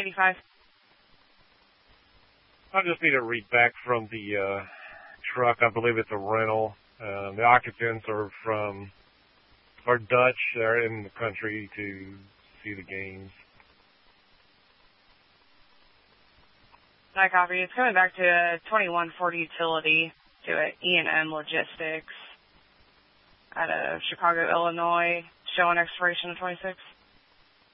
85. I just need to read back from the truck. I believe it's a rental. The occupants are Dutch. They're in the country to see the games. I copy. It's coming back to a 2140 utility to a E&M Logistics out of Chicago, Illinois, showing expiration of 26.